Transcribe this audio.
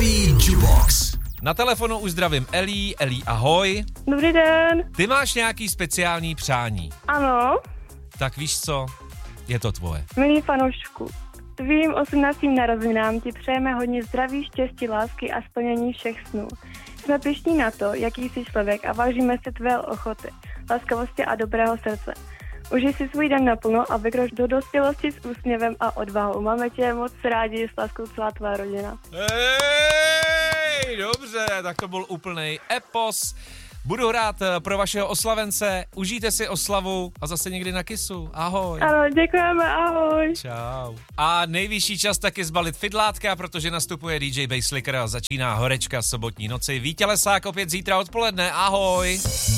Hodinový Jukebox. Na telefonu už zdravím Elí. Elí, ahoj. Dobrý den. Ty máš nějaký speciální přání. Ano, Tak víš co? Je to tvoje. milý fanoušku. Tvým 18. narozeninám ti přejeme hodně zdraví, štěstí, lásky a splnění všech snů. Jsme pyšní na to, jaký jsi člověk a vážíme si tvé ochoty, laskavosti a dobrého srdce. Užij si svůj den naplno a vykroč do dospělosti s úsměvem a odvahou. Máme tě moc rádi, s láskou celá tvá rodina. Hej, dobře, tak to byl úplnej epos. Budu hrát pro vašeho oslavence, užijte si oslavu a zase někdy na kysu. Ahoj. Ano, děkujeme, ahoj. Čau. A nejvyšší čas taky zbalit fidlátka, protože nastupuje DJ Basslicker a začíná horečka sobotní noci. Vítě Lesák opět zítra odpoledne. Ahoj.